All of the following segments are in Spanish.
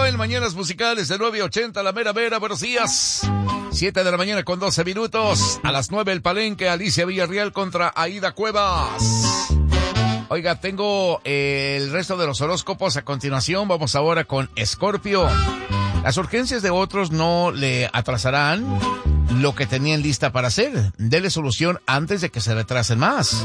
en Mañanas Musicales de 9:80, la mera vera, buenos días. 7 de la mañana con 12 minutos. A las 9 el Palenque, Alicia Villarreal contra Aida Cuevas. Oiga, tengo el resto de los horóscopos a continuación. Vamos ahora con Escorpio. Las urgencias de otros no le atrasarán lo que tenían lista para hacer. Dele solución antes de que se retrasen más.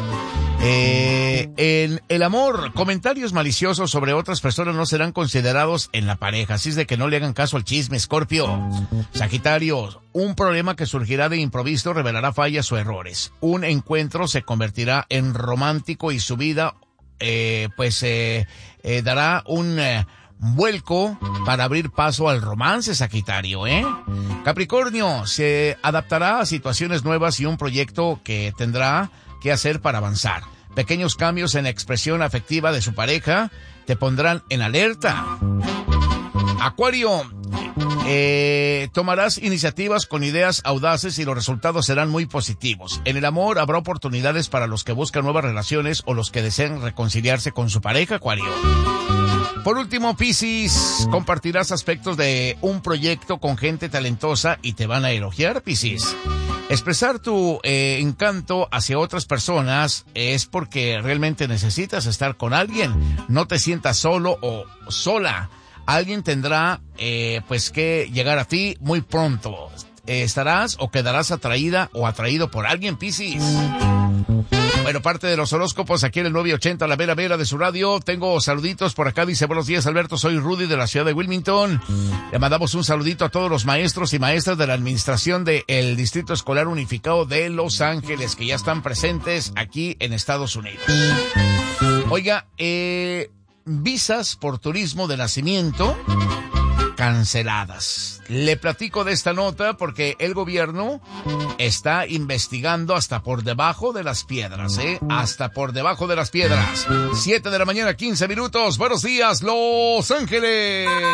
En el amor, comentarios maliciosos sobre otras personas no serán considerados en la pareja, así es de que no le hagan caso al chisme, Escorpio. Sagitario, un problema que surgirá de improviso revelará fallas o errores. Un encuentro se convertirá en romántico y su vida dará un vuelco para abrir paso al romance, Sagitario, Capricornio, se adaptará a situaciones nuevas y un proyecto que tendrá que hacer para avanzar. Pequeños cambios en la expresión afectiva de su pareja te pondrán en alerta. Acuario, tomarás iniciativas con ideas audaces y los resultados serán muy positivos. En el amor habrá oportunidades para los que buscan nuevas relaciones o los que desean reconciliarse con su pareja, Acuario. Por último, Piscis, compartirás aspectos de un proyecto con gente talentosa y te van a elogiar, Piscis. Expresar tu encanto hacia otras personas es porque realmente necesitas estar con alguien. No te sientas solo o sola. Alguien tendrá que llegar a ti muy pronto. Estarás o quedarás atraída o atraído por alguien, Piscis. Bueno, parte de los horóscopos aquí en el 980, la vera vera de su radio. Tengo saluditos por acá, dice: buenos días, Alberto, soy Rudy de la ciudad de Wilmington. Le mandamos un saludito a todos los maestros y maestras de la administración del Distrito Escolar Unificado de Los Ángeles, que ya están presentes aquí en Estados Unidos. Oiga, visas por turismo de nacimiento canceladas. Le platico de esta nota porque el gobierno está investigando hasta por debajo de las piedras, hasta por debajo de las piedras. 7 de la mañana, 15 minutos. Buenos días, Los Ángeles.